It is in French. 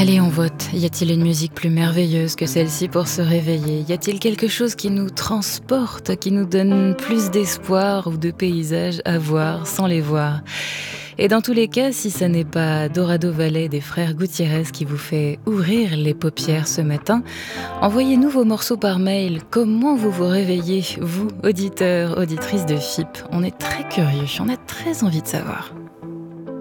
Allez, on vote. Y a-t-il une musique plus merveilleuse que celle-ci pour se réveiller? Y a-t-il quelque chose qui nous transporte, qui nous donne plus d'espoir ou de paysages à voir sans les voir? Et dans tous les cas, si ça n'est pas Dorado Valley des frères Gutiérrez qui vous fait ouvrir les paupières ce matin, envoyez-nous vos morceaux par mail. Comment vous vous réveillez, vous, auditeurs, auditrices de FIP? On est très curieux, on a très envie de savoir.